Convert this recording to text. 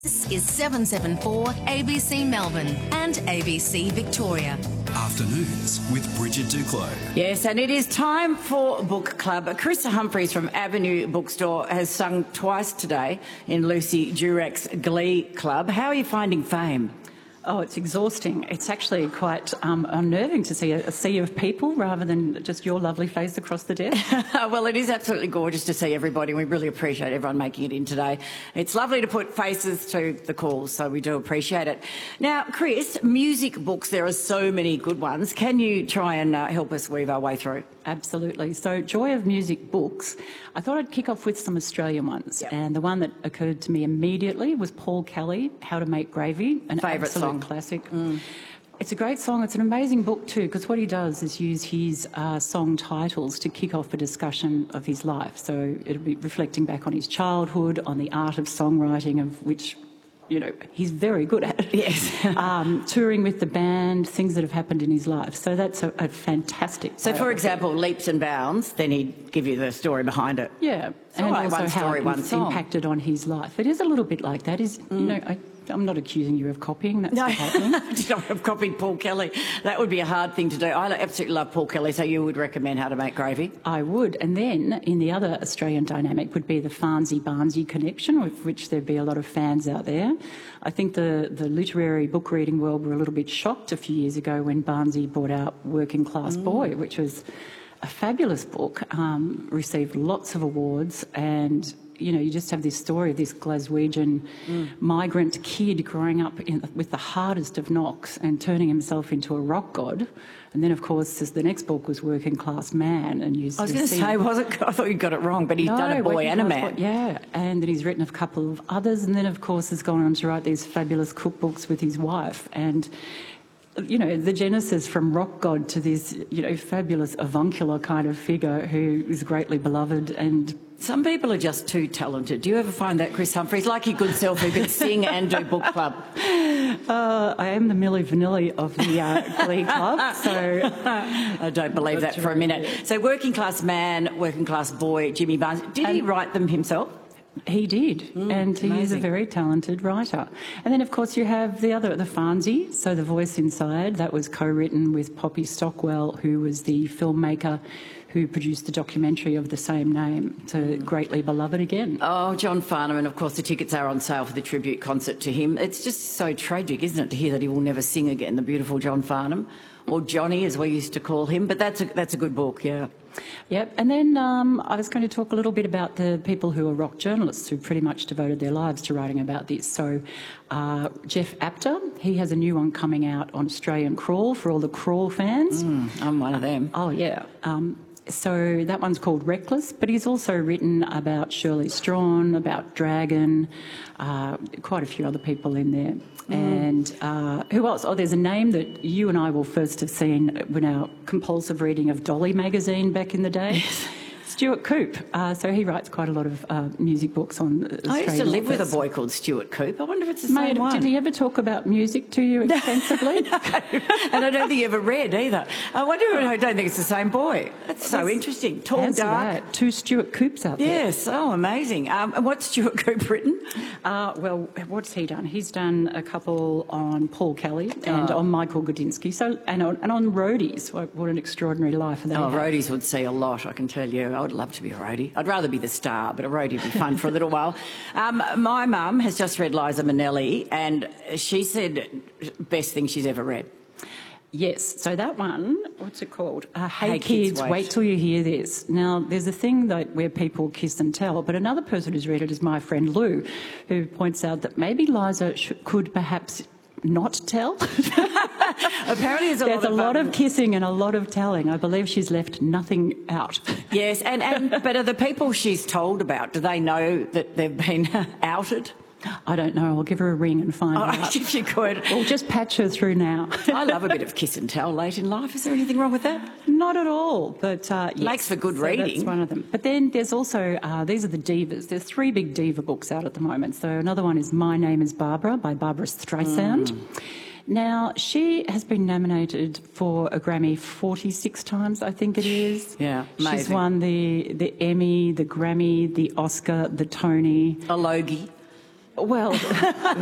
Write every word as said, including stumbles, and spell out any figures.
This is seven seven four A B C Melbourne and A B C Victoria. Afternoons with Bridget Duclos. Yes, and it is time for Book Club. Carissa Humphreys from Avenue Bookstore has sung twice today in Lucy Durek's Glee Club. How are you finding fame? Oh, it's exhausting. It's actually quite um, unnerving to see a, a sea of people rather than just your lovely face across the desk. Well, it is absolutely gorgeous to see everybody. We really appreciate everyone making it in today. It's lovely to put faces to the calls, so we do appreciate it. Now, Chris, music books, there are so many good ones. Can you try and uh, help us weave our way through? Absolutely. So, Joy of Music books, I thought I'd kick off with some Australian ones. Yep. And the one that occurred to me immediately was Paul Kelly, How to Make Gravy, an Favourite absolute song. classic. Mm. It's a great song. It's an amazing book too, because what he does is use his uh, song titles to kick off a discussion of his life. So it'll be reflecting back on his childhood, on the art of songwriting, of which, you know, he's very good at. Yes. um, touring with the band, things that have happened in his life. So that's a, a fantastic. So, for biography. example, Leaps and Bounds, then he'd give you the story behind it. Yeah, So and like also one how story, it one song. impacted on his life. It is a little bit like that. Is you know, I, I'm not accusing you of copying. That's No, not happening. I've copied Paul Kelly. That would be a hard thing to do. I absolutely love Paul Kelly, so you would recommend How to Make Gravy? I would. And then in the other Australian dynamic would be the Farnsey-Barnsey connection, of which there'd be a lot of fans out there. I think the, the literary book reading world were a little bit shocked a few years ago when Barnsey brought out Working Class mm. Boy, which was a fabulous book, um, received lots of awards, and you know, you just have this story of this Glaswegian mm. migrant kid growing up in, with the hardest of knocks and turning himself into a rock god. And then, of course, the next book was Working Class Man. And you I was going to say, was it? I thought you got it wrong, but he's no, done a boy and a man. Boy, yeah, and then he's written a couple of others, and then, of course, has gone on to write these fabulous cookbooks with his wife. And you know, the genesis from rock god to this, you know, fabulous avuncular kind of figure who is greatly beloved. And some people are just too talented. Do you ever find that, Chris Humphreys? Like your good self who can sing and do book club. Uh, I am the Milli Vanilli of the uh, Glee Club, so I don't believe that for a minute. So Working Class Man, Working Class Boy, Jimmy Barnes. Did and he write them himself? He did, mm, and he amazing. is a very talented writer. And then, of course, you have the other, the Farnsey, so The Voice Inside. That was co-written with Poppy Stockwell, who was the filmmaker who produced the documentary of the same name. So greatly beloved again. Oh, John Farnham, and of course the tickets are on sale for the tribute concert to him. It's just so tragic, isn't it, to hear that he will never sing again, the beautiful John Farnham, or Johnny as we used to call him. But that's a, that's a good book, yeah. Yep, and then um, I was going to talk a little bit about the people who are rock journalists who pretty much devoted their lives to writing about this. So uh, Jeff Apter, he has a new one coming out on Australian Crawl for all the Crawl fans. Mm, I'm one of them. Oh, yeah. Um, so that one's called Reckless, but he's also written about Shirley Strawn, about Dragon, uh, quite a few other people in there. Mm. And uh, who else? Oh, there's a name that you and I will first have seen when our compulsive reading of Dolly magazine back in the day. Yes. Stuart Coupe. Uh, so he writes quite a lot of uh, music books on Australian I used to live authors. with a boy called Stuart Coupe. I wonder if it's the Mate, same one. Did he ever talk about music to you extensively? No, and I don't think he ever read either. I wonder, I don't think it's the same boy. That's so That's, interesting. Tall, That's dark. Right. Two Stuart Coupes out there. Yes, oh, amazing. Um, and what's Stuart Coupe written? Uh, well, what's he done? He's done a couple on Paul Kelly and oh. on Michael Gudinski, so and on, and on roadies. What, what an extraordinary life they Oh, have. roadies would see a lot, I can tell you. I would love to be a roadie. I'd rather be the star, but a roadie would be fun for a little while. Um, my mum has just read Liza Minnelli, and she said best thing she's ever read. Yes, so that one, what's it called? Uh, hey, Hey kids, Kids, wait. Wait. till you hear this. Now, there's a thing that where people kiss and tell, but another person who's read it is my friend Lou, who points out that maybe Liza sh- could perhaps not tell. Apparently there's a There's lot, of, a lot um, of kissing and a lot of telling. I believe she's left nothing out. Yes, and, and but are the people she's told about, do they know that they've been outed? I don't know. I'll give her a ring and find Oh, out. if you could. We'll just patch her through now. I love a bit of kiss and tell late in life. Is there anything wrong with that? Not at all, but uh, yes. Makes for good so reading. That's one of them. But then there's also, uh, these are the divas. There's three big diva books out at the moment. So another one is My Name is Barbara by Barbara Streisand. Mm. Now, she has been nominated for a Grammy forty-six times, I think it is. Yeah, She's amazing. won the, the Emmy, the Grammy, the Oscar, the Tony. A Logie. Well,